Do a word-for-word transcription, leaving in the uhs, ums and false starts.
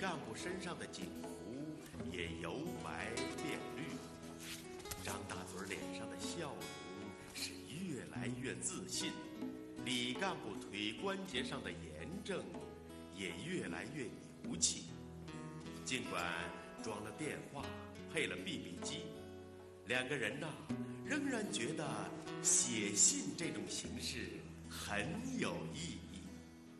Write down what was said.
干部身上的警服也由白变绿，张大嘴脸上的笑容是越来越自信，李干部腿关节上的炎症也越来越牛气。尽管装了电话，配了 B B 机，两个人呐，仍然觉得写信这种形式很有意义。